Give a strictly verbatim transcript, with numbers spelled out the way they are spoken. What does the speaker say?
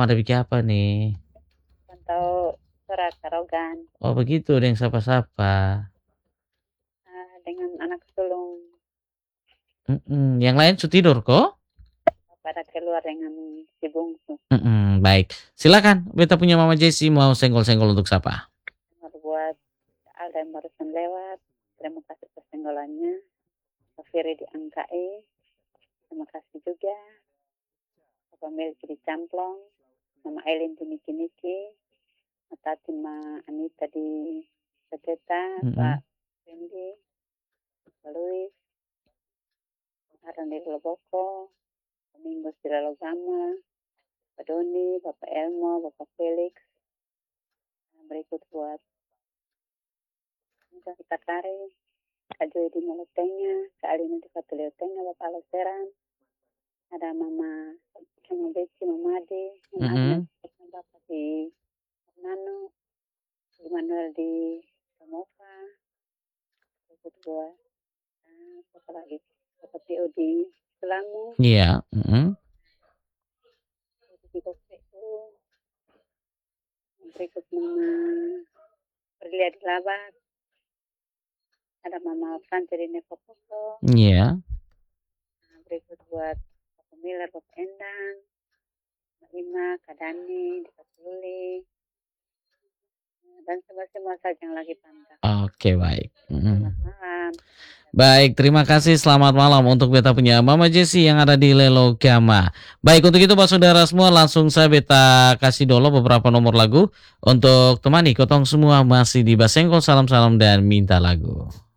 Mama ada bikin apa nih? Pantau surat Tarogan. Oh begitu, deng sapa-sapa. Ah, dengan anak sulung. Mhm, yang lain su tidur kok? Pada keluar dengan si bungsu. Mhm, baik. Silakan, beta punya Mama Jessi mau senggol-senggol untuk siapa? Baru buat Alda yang barusan lewat. Terima kasih atas senggolannya. Pak Firi di Angkai. Terima kasih juga. Bapak Melki di Camplong. Mama Elin di Niki-Niki. Tati Ma Anita di Seteta. Pak Mhm. Fendi. Pak Luis. Aran di Loboko. Minggu di Lalogama. Pak Doni, Bapak Elmo, Bapak Felix. Berikut buat kita tarik. Kak Joy di Malutengah, Kak Alina di Fatuliotenga, Bapak Loseran. Ada Mama Mama Beci, Mama Ade, Mama Agnes, Mhm. Bapak di Nano, Manuel di Samofa. Berikut buat nah, apa lagi? Bapak Tio di Selamu. Iya, mhm. Di Bokeu. Berikut Mama Perlia di Labat. Ada Mama Franti di Nepopoko. Iya. Nah, berikut buat Bapak Miller, Bapak Endang, Mbak Ima, Kak Dani, di Patuli, dan semua-semua saja yang lagi pantau. Oke, baik. Selamat Mhm. malam. Baik, terima kasih. Selamat malam untuk beta punya Mama Jessi yang ada di Lelogama. Baik, untuk itu Pak saudara semua, langsung saya beta kasih dulu beberapa nomor lagu untuk temani kotong semua masih di Basengkol. Salam-salam dan minta lagu.